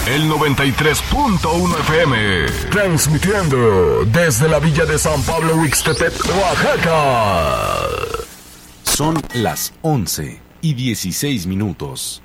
El 93.1 FM. Transmitiendo desde la villa de San Pablo Huixtepec, Oaxaca. Son las 11:16.